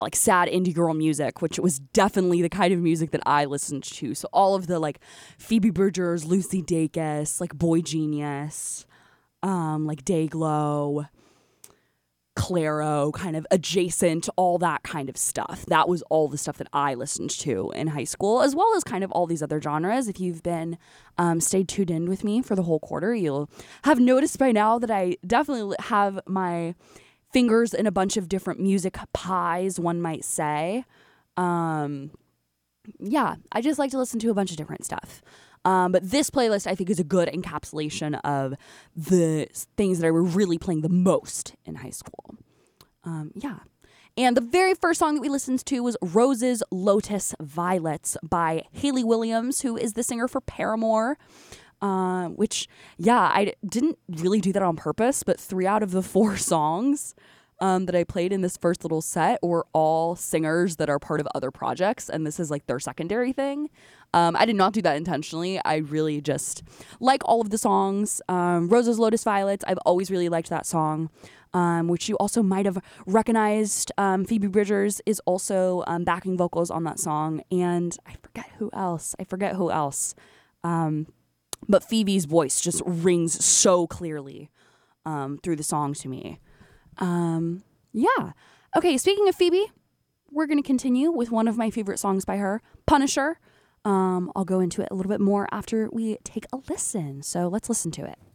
like sad indie girl music, which was definitely the kind of music that I listened to. So all of the like Phoebe Bridgers, Lucy Dacus, like Boy Genius, like Dayglow, Clairo, kind of adjacent, all that kind of stuff. That was all the stuff that I listened to in high school, as well as kind of all these other genres. If you've been stayed tuned in with me for the whole quarter, you'll have noticed by now that I definitely have my fingers in a bunch of different music pies, one might say. Yeah, I just like to listen to a bunch of different stuff. But this playlist, I think, is a good encapsulation of the things that I were really playing the most in high school. Yeah. And the very first song that we listened to was Roses, Lotus, Violets by Hayley Williams, who is the singer for Paramore. Which, yeah, I didn't really do that on purpose, but 3 out of the 4 songs that I played in this first little set were all singers that are part of other projects, and this is like their secondary thing. I did not do that intentionally. I really just like all of the songs. Roses, Lotus, Violets, I've always really liked that song, which you also might have recognized. Phoebe Bridgers is also backing vocals on that song, and I forget who else. But Phoebe's voice just rings so clearly through the song to me. Yeah. Okay, speaking of Phoebe, we're going to continue with one of my favorite songs by her, Punisher. I'll go into it a little bit more after we take a listen. So let's listen to it.